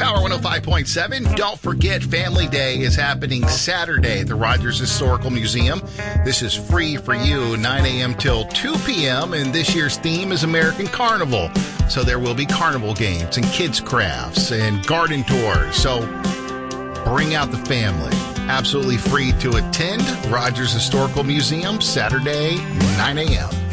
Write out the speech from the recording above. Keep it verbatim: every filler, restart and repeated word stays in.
Power one oh five point seven. Don't forget, Family Day is happening Saturday at the Rogers Historical Museum. This is free for you, nine a.m. till two p.m., and this year's theme is American Carnival. So there will be carnival games and kids' crafts and garden tours. So bring out the family. Absolutely free to attend Rogers Historical Museum, Saturday, nine a.m.